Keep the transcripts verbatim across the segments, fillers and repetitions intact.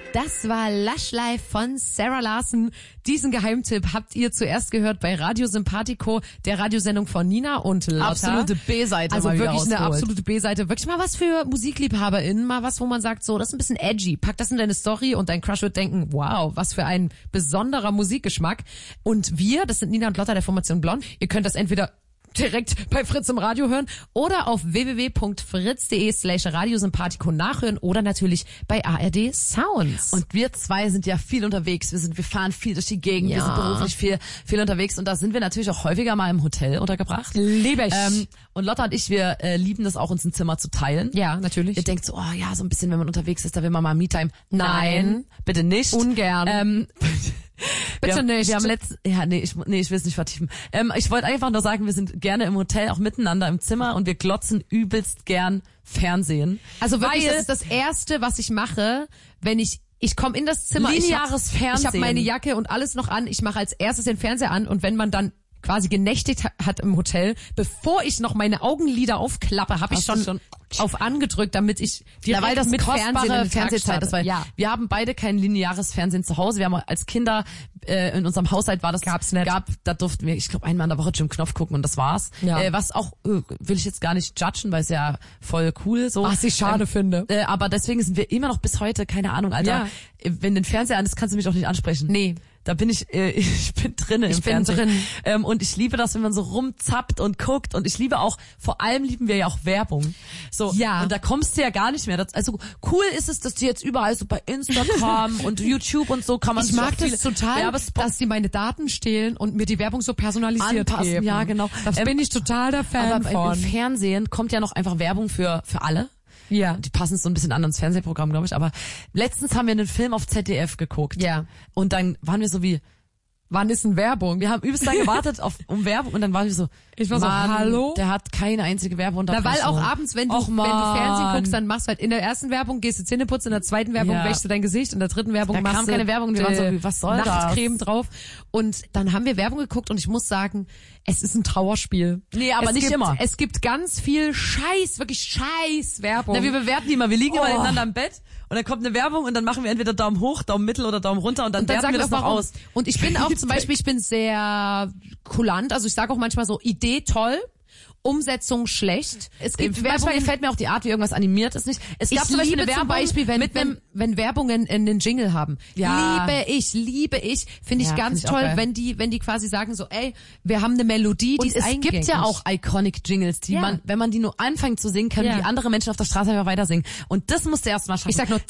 Das war Lush Life von Sarah Larson. Diesen Geheimtipp habt ihr zuerst gehört bei Radio Sympathico, der Radiosendung von Nina und Lotta. Absolute B-Seite. Also mal wirklich wieder eine absolute B-Seite. Wirklich mal was für MusikliebhaberInnen, mal was, wo man sagt, so, das ist ein bisschen edgy. Pack das in deine Story und dein Crush wird denken, wow, was für ein besonderer Musikgeschmack. Und wir, das sind Nina und Lotta der Formation Blond. Ihr könnt das entweder direkt bei Fritz im Radio hören oder auf w w w punkt fritz punkt de slash radiosympathico nachhören oder natürlich bei A R D Sounds. Und wir zwei sind ja viel unterwegs. Wir sind, wir fahren viel durch die Gegend. Ja. Wir sind beruflich viel, viel unterwegs. Und da sind wir natürlich auch häufiger mal im Hotel untergebracht. Liebe ich. Ähm, und Lotta und ich, wir äh, lieben das auch, uns ein Zimmer zu teilen. Ja, natürlich. Ihr denkt so, oh ja, so ein bisschen, wenn man unterwegs ist, da will man mal Me-Time. Nein. Nein, bitte nicht. Ungern. Ähm, Bitte wir haben, nicht. Wir haben letzt, ja, nee, ich, nee, ich will es nicht vertiefen. Ähm, ich wollte einfach nur sagen, wir sind gerne im Hotel, auch miteinander im Zimmer und wir glotzen übelst gern Fernsehen. Also wirklich, Weil, das ist das Erste, was ich mache, wenn ich ich komme in das Zimmer, Lineares ich habe Fernsehen. ich hab meine Jacke und alles noch an, ich mache als erstes den Fernseher an und wenn man dann quasi genächtigt hat im Hotel, bevor ich noch meine Augenlider aufklappe, habe ich schon, schon auf angedrückt, damit ich direkt ja, weil das mit kostbare Fernsehen Fernsehzeit ist, weil ja. wir haben beide kein lineares Fernsehen zu Hause. Wir haben als Kinder äh, in unserem Haushalt war das gab's nicht. Gab, da durften wir, ich glaube, einmal in der Woche Jim Knopf gucken und das war's. Ja. Äh, was auch äh, will ich jetzt gar nicht judgen, weil es ja voll cool so. Was ich schade ähm, finde. Äh, aber deswegen sind wir immer noch bis heute, keine Ahnung, Alter. Ja. Wenn den Fernseher an ist, kannst du mich auch nicht ansprechen. Nee. Da bin ich, äh, ich bin drinne im Ich bin Fernsehen. drin. Ähm, und ich liebe das, wenn man so rumzappt und guckt. Und ich liebe auch, vor allem lieben wir ja auch Werbung. So, ja. Und da kommst du ja gar nicht mehr. Das, also cool ist es, dass die jetzt überall so bei Instagram und YouTube und so kann man ich sich mag auch das total, Werbespot dass die meine Daten stehlen und mir die Werbung so personalisiert anpassen. geben. Ja, genau. Das Ähm, bin ich total der Fan aber von. im Fernsehen kommt ja noch einfach Werbung für für alle. Ja. Die passen so ein bisschen an ans Fernsehprogramm, glaube ich. Aber letztens haben wir einen Film auf Z D F geguckt. Ja. Und dann waren wir so wie, wann ist denn Werbung? wir haben übelst lange gewartet auf um Werbung und dann waren wir so, Ich war so, Mann, hallo? der hat keine einzige Werbung. Na, weil auch abends, wenn du, Och, wenn du Fernsehen Mann. guckst, dann machst du halt in der ersten Werbung gehst du Zähne putzen, in der zweiten Werbung Ja. wäschst du dein Gesicht, in der dritten Werbung Da machst kam du keine Werbung, wir waren so, wie, was soll Nachtcreme drauf. Und dann haben wir Werbung geguckt und ich muss sagen, es ist ein Trauerspiel. Nee, aber es nicht gibt, immer. Es gibt ganz viel Scheiß, wirklich Scheiß Werbung. Na, wir bewerten die immer. Wir liegen immer Oh. nebeneinander im Bett und dann kommt eine Werbung und dann machen wir entweder Daumen hoch, Daumen mittel oder Daumen runter und dann, Und dann werten sagen wir wir das noch warum. aus. Und ich bin auch zum Beispiel, ich bin sehr kulant, also ich sage auch manchmal so, Idee toll, Umsetzung schlecht. Es gibt Manchmal Werbung, gefällt mir auch die Art, wie irgendwas animiert ist nicht. Es ich gab zum Beispiel liebe eine zum Werbung Beispiel, wenn, mit wenn, einem, wenn Werbungen einen Jingle haben. Ja. Liebe ich, liebe ich. Finde ich Ja, ganz find ich auch toll, geil. wenn die, wenn die quasi sagen so, ey, wir haben eine Melodie, die und ist es eingängig. gibt ja auch iconic Jingles, die Ja. man, wenn man die nur anfängt zu singen, können Ja. die andere Menschen auf der Straße einfach weiter singen. Und das musst du erst mal schaffen. Ich sag nur,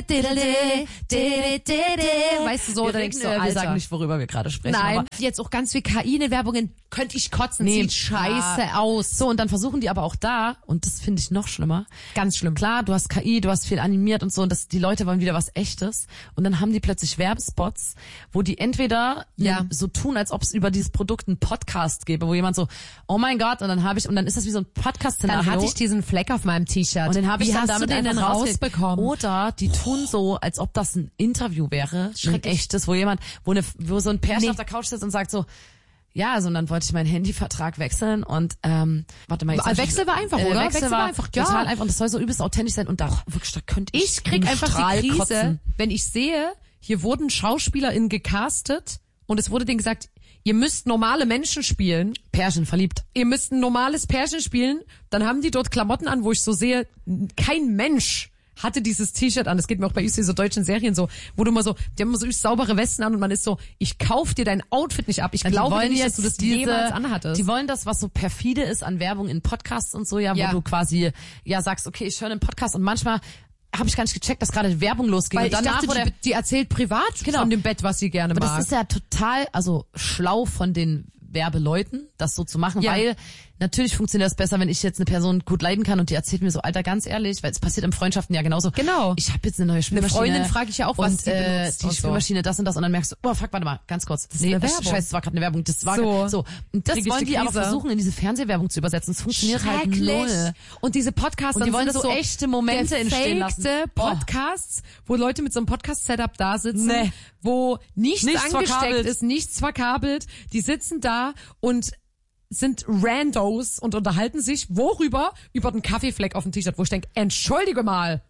weißt du so, wir, da denkst reden, du, äh, wir Alter. sagen nicht, worüber wir gerade sprechen. Nein, Aber jetzt auch ganz viel K I in den Werbungen, könnte ich kotzen, Nee, sieht scheiße ja. aus. So, und dann versuchen die aber auch da, und das finde ich noch schlimmer. Ganz schlimm. Klar, du hast K I, du hast viel animiert und so, und das, die Leute wollen wieder was Echtes. Und dann haben die plötzlich Werbespots, wo die entweder Ja. ne, so tun, als ob es über dieses Produkt einen Podcast gäbe, wo jemand so, oh mein Gott, und dann habe ich, und dann ist das wie so ein Podcast-Szenario. Dann hatte ich diesen Fleck auf meinem T-Shirt. Und den habe ich Wie dann hast damit du den denn einfach rausgekriegt. rausbekommen? Oder die tun so, als ob das ein Interview wäre, ein Schrecklich. echtes, wo jemand, wo, eine, wo so ein Pärchen Nee. auf der Couch sitzt und sagt so, ja, also und dann wollte ich meinen Handyvertrag wechseln und ähm, warte mal, jetzt Aber Wechsel war einfach, oder? Wechsel, Wechsel war war einfach, total ja. einfach und das soll so übelst authentisch sein und da wirklich, da könnte ich Ich krieg im einfach Strahl die Krise, kotzen. wenn ich sehe, hier wurden SchauspielerInnen gecastet und es wurde denen gesagt, ihr müsst normale Menschen spielen, Pärchen verliebt. ihr müsst ein normales Pärchen spielen, dann haben die dort Klamotten an, wo ich so sehe, kein Mensch hatte dieses T-Shirt an. Das geht mir auch bei so deutschen Serien so, wo du immer so, die haben immer so saubere Westen an und man ist so, ich kauf dir dein Outfit nicht ab. Ich Ja, die glaube wollen nicht, dass jetzt du das diese, jemals anhattest. Die wollen das, was so perfide ist an Werbung in Podcasts und so, ja, wo Ja. du quasi ja sagst, okay, ich höre einen Podcast und manchmal habe ich gar nicht gecheckt, dass gerade Werbung losging. Weil und danach ich dachte, wurde die, die erzählt privat Genau. von dem Bett, was sie gerne Aber mag. das ist ja total, also schlau von den Werbeleuten, das so zu machen, Ja. weil natürlich funktioniert das besser, wenn ich jetzt eine Person gut leiden kann und die erzählt mir so, Alter, ganz ehrlich, weil es passiert in Freundschaften ja genauso. Genau. Ich habe jetzt eine neue Spülmaschine. Eine Freundin frage ich ja auch, was und, sie äh, benutzt die und so. Spülmaschine, das und das und dann merkst du, oh fuck, warte mal, ganz kurz. Das ist eine äh, Werbung. Scheiße, das war gerade eine Werbung. Das war So. so. Und das Krieg ich wollen die die aber Krise. versuchen, in diese Fernsehwerbung zu übersetzen. Es funktioniert halt null. Und diese Podcasts, Und die dann wollen sind so echte Momente entstehen lassen. gefakte Oh. Podcasts, wo Leute mit so einem Podcast-Setup da sitzen, Nee. wo nichts, Nichts angesteckt verkabelt. ist, nichts verkabelt. Die sitzen da und sind Randos und unterhalten sich worüber? Über den Kaffeefleck auf dem T-Shirt, wo ich denke, entschuldige mal,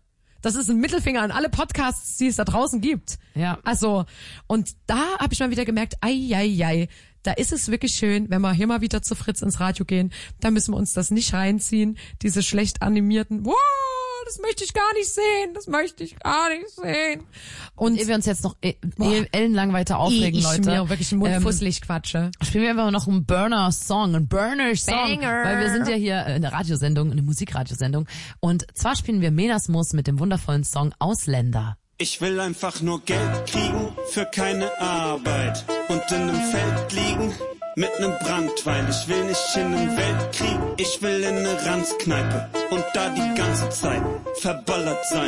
Das ist ein Mittelfinger an alle Podcasts, die es da draußen gibt. Ja. Also, und da habe ich mal wieder gemerkt, ei, ei, ei, da ist es wirklich schön, wenn wir hier mal wieder zu Fritz ins Radio gehen, da müssen wir uns das nicht reinziehen, diese schlecht animierten, wow, das möchte ich gar nicht sehen, das möchte ich gar nicht sehen. Und ehe wir uns jetzt noch e- e- ellenlang weiter aufregen, ich Leute. mir wirklich den Mund fusselig quatsche. Spielen wir einfach noch einen Burner-Song, einen Burner-Song. Banger. Weil wir sind ja hier in der Radiosendung, eine Musikradiosendung. Und zwar spielen wir Menasmus mit dem wundervollen Song Ausländer. Ich will einfach nur Geld kriegen für keine Arbeit und in einem Feld liegen mit nem Brandwein. Ich will nicht in nem Weltkrieg, ich will in ne Ranzkneipe und da die ganze Zeit verballert sein.